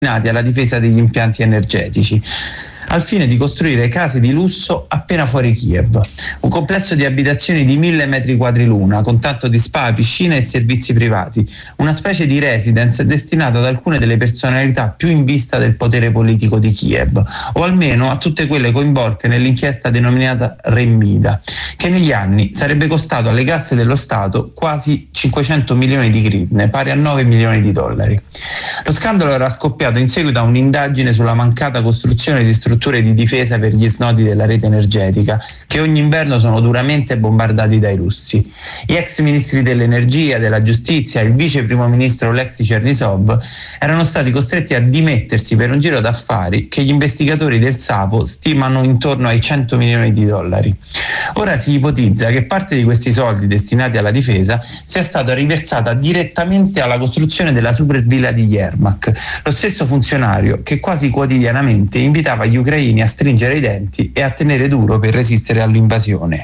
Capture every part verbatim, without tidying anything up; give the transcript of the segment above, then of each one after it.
alla difesa degli impianti energetici, al fine di costruire case di lusso appena fuori Kiev, un complesso di abitazioni di mille metri quadri l'una, con tanto di spa, piscina e servizi privati, una specie di residence destinata ad alcune delle personalità più in vista del potere politico di Kiev, o almeno a tutte quelle coinvolte nell'inchiesta denominata Remida, che negli anni sarebbe costato alle casse dello Stato quasi cinquecento milioni di hryvnia, pari a nove milioni di dollari. Lo scandalo era scoppiato in seguito a un'indagine sulla mancata costruzione di strutture di difesa per gli snodi della rete energetica, che ogni inverno sono duramente bombardati dai russi. Gli ex ministri dell'energia, della giustizia e il vice primo ministro Oleksiy Chernysov erano stati costretti a dimettersi per un giro d'affari che gli investigatori del Sapo stimano intorno ai cento milioni di dollari. Ora si ipotizza che parte di questi soldi destinati alla difesa sia stata riversata direttamente alla costruzione della supervilla di Yermak, lo stesso funzionario che quasi quotidianamente invitava gli ucraini a stringere i denti e a tenere duro per resistere all'invasione.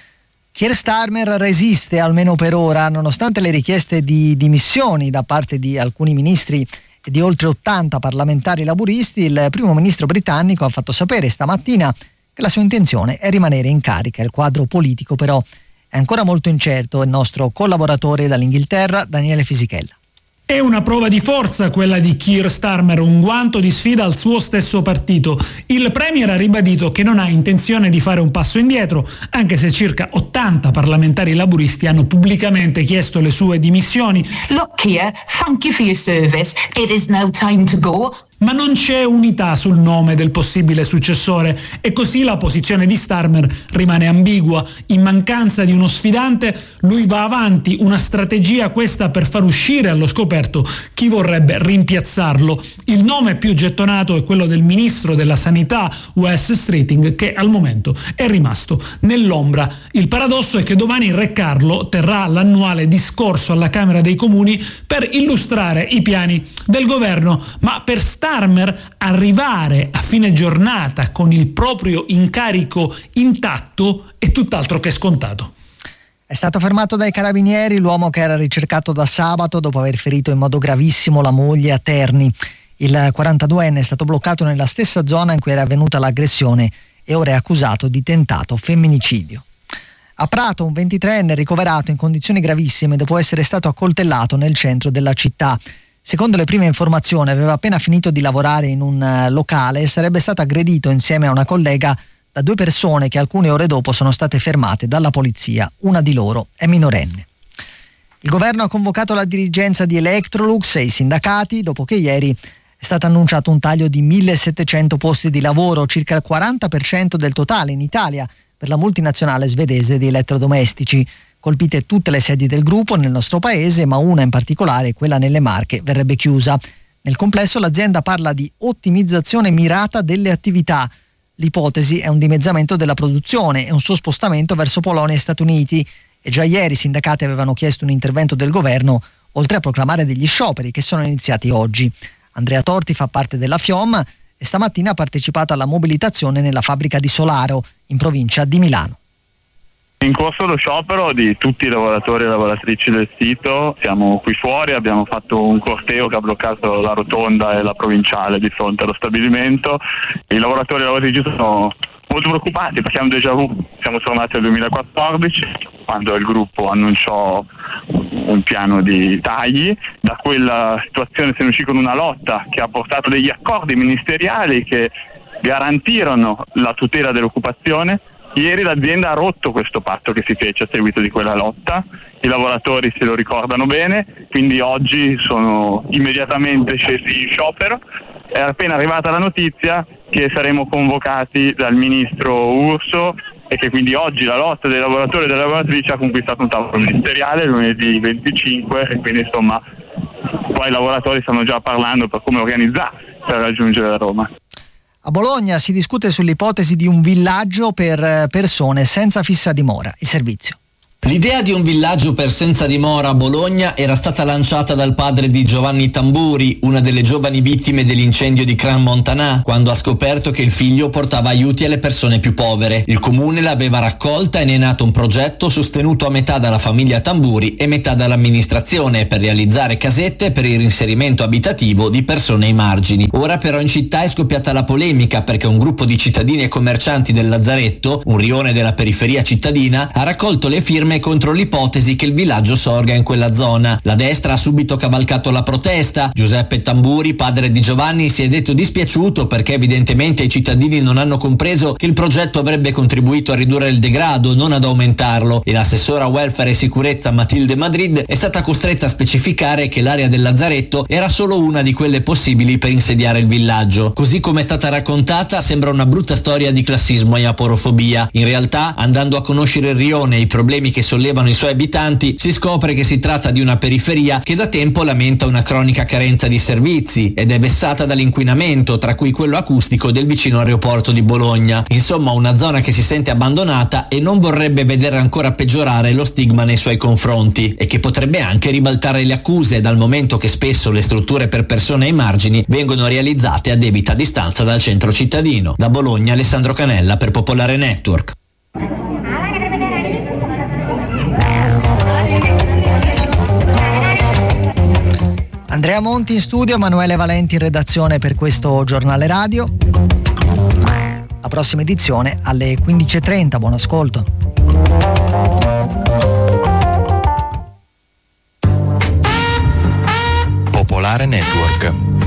Keir Starmer resiste almeno per ora, nonostante le richieste di dimissioni da parte di alcuni ministri e di oltre ottanta parlamentari laburisti. Il primo ministro britannico ha fatto sapere stamattina che la sua intenzione è rimanere in carica. Il quadro politico però è ancora molto incerto. Il nostro collaboratore dall'Inghilterra, Daniele Fisichella. È una prova di forza quella di Keir Starmer, un guanto di sfida al suo stesso partito. Il premier ha ribadito che non ha intenzione di fare un passo indietro, anche se circa ottanta parlamentari laburisti hanno pubblicamente chiesto le sue dimissioni. Look, Keir, thank you for your service. It is now time to go. Ma non c'è unità sul nome del possibile successore e così la posizione di Starmer rimane ambigua. In mancanza di uno sfidante, lui va avanti, una strategia questa per far uscire allo scoperto chi vorrebbe rimpiazzarlo. Il nome più gettonato è quello del ministro della sanità Wes Streeting, che al momento è rimasto nell'ombra. Il paradosso è che domani Re Carlo terrà l'annuale discorso alla Camera dei Comuni per illustrare i piani del governo, ma per Starmer arrivare a fine giornata con il proprio incarico intatto è tutt'altro che scontato. È stato fermato dai carabinieri l'uomo che era ricercato da sabato dopo aver ferito in modo gravissimo la moglie a Terni. Il quarantaduenne è stato bloccato nella stessa zona in cui era avvenuta l'aggressione e ora è accusato di tentato femminicidio. A Prato un ventitreenne ricoverato in condizioni gravissime dopo essere stato accoltellato nel centro della città. Secondo le prime informazioni aveva appena finito di lavorare in un locale e sarebbe stato aggredito insieme a una collega da due persone che alcune ore dopo sono state fermate dalla polizia. Una di loro è minorenne. Il governo ha convocato la dirigenza di Electrolux e i sindacati dopo che ieri è stato annunciato un taglio di millesettecento posti di lavoro, circa il quaranta per cento del totale in Italia, per la multinazionale svedese di elettrodomestici. Colpite tutte le sedi del gruppo nel nostro paese, ma una in particolare, quella nelle Marche, verrebbe chiusa. Nel complesso l'azienda parla di ottimizzazione mirata delle attività. L'ipotesi è un dimezzamento della produzione e un suo spostamento verso Polonia e Stati Uniti. E già ieri i sindacati avevano chiesto un intervento del governo, oltre a proclamare degli scioperi che sono iniziati oggi. Andrea Torti fa parte della FIOM e stamattina ha partecipato alla mobilitazione nella fabbrica di Solaro, in provincia di Milano. In corso lo sciopero di tutti i lavoratori e lavoratrici del sito, siamo qui fuori, abbiamo fatto un corteo che ha bloccato la rotonda e la provinciale di fronte allo stabilimento. I lavoratori e le lavoratrici sono molto preoccupati perché è un déjà vu. Siamo tornati al duemilaquattordici, quando il gruppo annunciò un piano di tagli. Da quella situazione se ne uscì con una lotta che ha portato degli accordi ministeriali che garantirono la tutela dell'occupazione. Ieri l'azienda ha rotto questo patto che si fece a seguito di quella lotta, i lavoratori se lo ricordano bene, quindi oggi sono immediatamente scesi in sciopero. È appena arrivata la notizia che saremo convocati dal ministro Urso e che quindi oggi la lotta dei lavoratori e delle lavoratrici ha conquistato un tavolo ministeriale lunedì venticinque e quindi insomma qua i lavoratori stanno già parlando per come organizzarsi per raggiungere Roma. A Bologna si discute sull'ipotesi di un villaggio per persone senza fissa dimora. Il servizio. L'idea di un villaggio per senza dimora a Bologna era stata lanciata dal padre di Giovanni Tamburi, una delle giovani vittime dell'incendio di Cran Montanà, quando ha scoperto che il figlio portava aiuti alle persone più povere. Il comune l'aveva raccolta e ne è nato un progetto sostenuto a metà dalla famiglia Tamburi e metà dall'amministrazione per realizzare casette per il reinserimento abitativo di persone ai margini. Ora però in città è scoppiata la polemica perché un gruppo di cittadini e commercianti del Lazzaretto, un rione della periferia cittadina, ha raccolto le firme contro l'ipotesi che il villaggio sorga in quella zona. La destra ha subito cavalcato la protesta. Giuseppe Tamburi, padre di Giovanni, si è detto dispiaciuto perché evidentemente i cittadini non hanno compreso che il progetto avrebbe contribuito a ridurre il degrado, non ad aumentarlo, e l'assessora welfare e sicurezza Matilde Madrid è stata costretta a specificare che l'area del Lazzaretto era solo una di quelle possibili per insediare il villaggio. Così come è stata raccontata, sembra una brutta storia di classismo e aporofobia. In realtà, andando a conoscere il rione e i problemi che sollevano i suoi abitanti, si scopre che si tratta di una periferia che da tempo lamenta una cronica carenza di servizi ed è vessata dall'inquinamento, tra cui quello acustico del vicino aeroporto di Bologna. Insomma, una zona che si sente abbandonata e non vorrebbe vedere ancora peggiorare lo stigma nei suoi confronti, e che potrebbe anche ribaltare le accuse, dal momento che spesso le strutture per persone ai margini vengono realizzate a debita distanza dal centro cittadino. Da Bologna, Alessandro Canella per Popolare Network. Andrea Monti in studio, Emanuele Valenti in redazione per questo giornale radio. La prossima edizione alle quindici e trenta. Buon ascolto. Popolare Network.